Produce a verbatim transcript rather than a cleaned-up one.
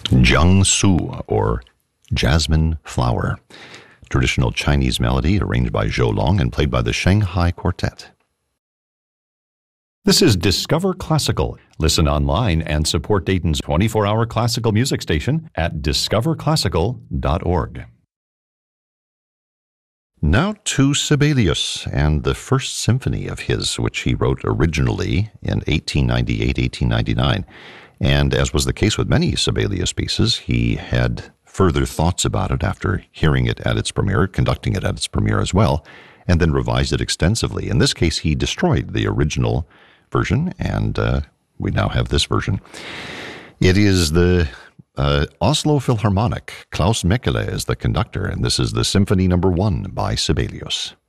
Jiangsu, or Jasmine Flower, traditional Chinese melody arranged by Zhou Long and played by the Shanghai Quartet. This is Discover Classical. Listen online and support Dayton's twenty-four hour classical music station at discover classical dot org. Now to Sibelius and the first symphony of his, which he wrote originally in eighteen ninety-eight, eighteen ninety-nine. And as was the case with many Sibelius pieces, he had further thoughts about it after hearing it at its premiere, conducting it at its premiere as well, and then revised it extensively. In this case, he destroyed the original version, and uh, we now have this version. It is the uh, Oslo Philharmonic. Klaus Mekele is the conductor, and this is the Symphony Number One by Sibelius.